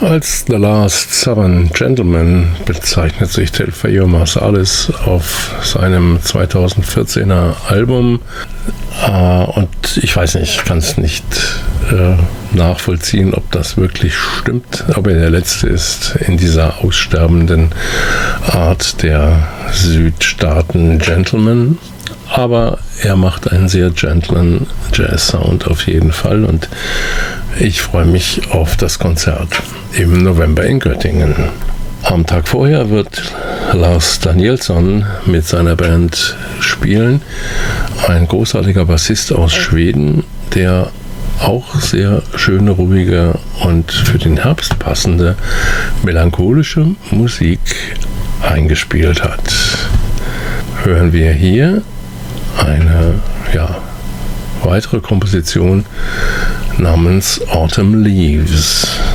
Als The Last Southern Gentleman bezeichnet sich Telfair Marsalis auf seinem 2014er Album. Und ich weiß nicht, ich kann es nicht nachvollziehen, ob das wirklich stimmt, ob er der Letzte ist in dieser aussterbenden Art der Südstaaten-Gentleman. Aber er macht einen sehr gentlen Jazz-Sound auf jeden Fall und ich freue mich auf das Konzert im November in Göttingen. Am Tag vorher wird Lars Danielsson mit seiner Band spielen. Ein großartiger Bassist aus Schweden, der auch sehr schöne, ruhige und für den Herbst passende melancholische Musik eingespielt hat. Hören wir hier eine weitere Komposition namens Autumn Leaves.